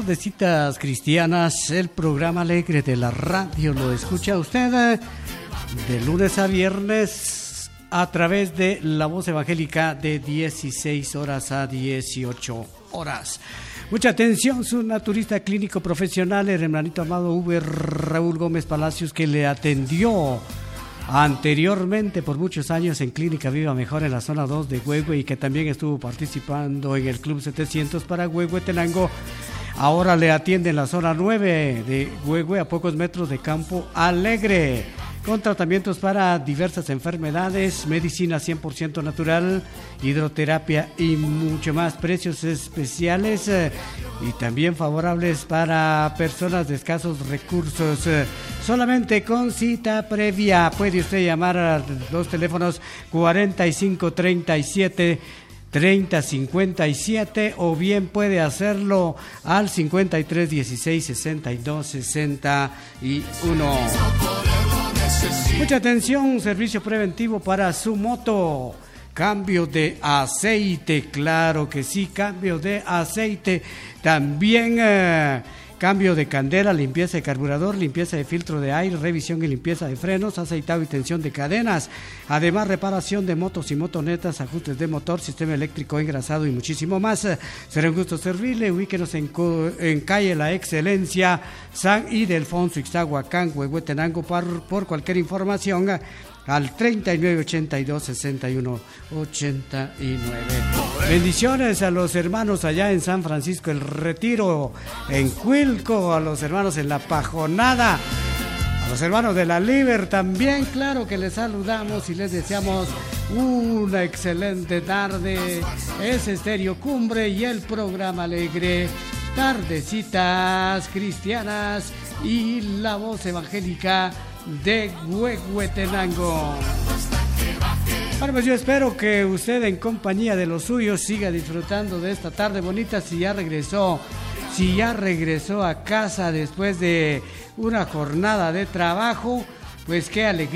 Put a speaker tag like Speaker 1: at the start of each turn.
Speaker 1: Tardecitas Cristianas, el programa alegre de la radio. Lo escucha usted de lunes a viernes a través de la voz evangélica de 16 horas a 18 horas. Mucha atención, su naturista clínico profesional, el hermanito amado Raúl Gómez Palacios, que le atendió anteriormente por muchos años en Clínica Viva Mejor en la zona 2 de Huehue y que también estuvo participando en el Club 700 para Huehuetenango. Ahora le atiende en la zona 9 de Huehue, a pocos metros de Campo Alegre, con tratamientos para diversas enfermedades, medicina 100% natural, hidroterapia y mucho más. Precios especiales y también favorables para personas de escasos recursos. Solamente con cita previa. Puede usted llamar a los teléfonos 4537 3057 o bien puede hacerlo al 53 16 62 61. Mucha atención, servicio preventivo para su moto. Cambio de aceite, claro que sí, cambio de aceite. También cambio de candela, limpieza de carburador, limpieza de filtro de aire, revisión y limpieza de frenos, aceitado y tensión de cadenas. Además, reparación de motos y motonetas, ajustes de motor, sistema eléctrico engrasado y muchísimo más. Será un gusto servirle. Ubíquenos en calle La Excelencia, San Ildefonso, Ixtahuacán, Huehuetenango. Por cualquier información al 3982-6189. Bendiciones a los hermanos allá en San Francisco El Retiro, en Cuilco, a los hermanos en La Pajonada, a los hermanos de la Liber también, claro que les saludamos y les deseamos una excelente tarde. Es Estéreo Cumbre y el programa alegre Tardecitas Cristianas y la voz evangélica de Huehuetenango. Bueno, pues yo espero que usted en compañía de los suyos siga disfrutando de esta tarde bonita. Si ya regresó a casa después de una jornada de trabajo, pues qué alegría.